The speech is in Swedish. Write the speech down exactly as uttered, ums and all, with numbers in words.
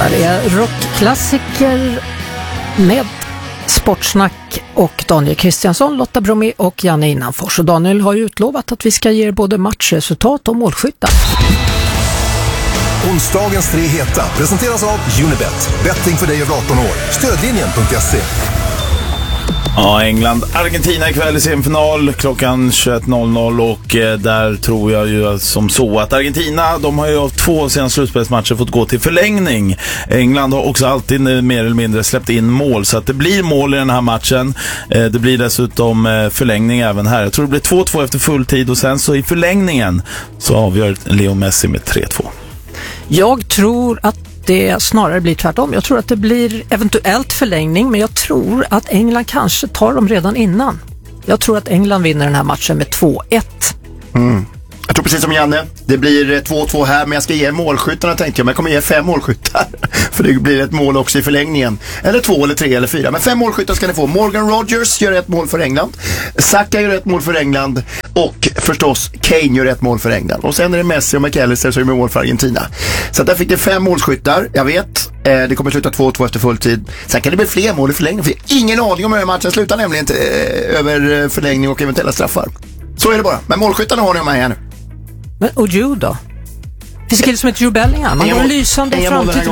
Där är rockklassiker med Sportsnack och Daniel Kristiansson, Lotta Bromé och Janne Innanfors. Och Daniel har ju utlovat att vi ska ge er både matchresultat och målskyttar. Onsdagens tre heta presenteras av Unibet. Betting för dig över arton år. Stödlinjen punkt se. Ja, England-Argentina ikväll i semifinal klockan tjugoett noll noll och eh, där tror jag ju som så att Argentina, de har ju av två senaste slutspelsmatcher fått gå till förlängning. England har också alltid mer eller mindre släppt in mål, så att det blir mål i den här matchen. Eh, det blir dessutom eh, förlängning även här. Jag tror det blir två två efter full tid och sen så i förlängningen så avgör Leo Messi med tre två. Jag tror att det snarare blir tvärtom. Jag tror att det blir eventuellt förlängning, men jag tror att England kanske tar dem redan innan. Jag tror att England vinner den här matchen med två ett. Mm. Jag tror precis som Janne, det blir två två här, men jag ska ge målskyttarna tänkte jag, men jag kommer ge fem målskyttar. För det blir ett mål också i förlängningen. Eller två, eller tre, eller fyra. Men fem målskyttar ska ni få. Morgan Rogers gör ett mål för England. Saka gör ett mål för England. Och förstås Kane gör ett mål för England. Och sen är det Messi och McAllister som gör mål för Argentina. Så där fick det fem målskyttar, jag vet. Eh, det kommer sluta två två efter fulltid. Sen kan det bli fler mål i förlängning. För jag har ingen aning om hur matchen slutar, nämligen inte eh, över förlängning och eventuella straffar. Så är det bara. Men målskyttarna har ni med här nu. Men, och Jude då? Finns det kille som heter Jude Bellingham? Han har en lysande framtid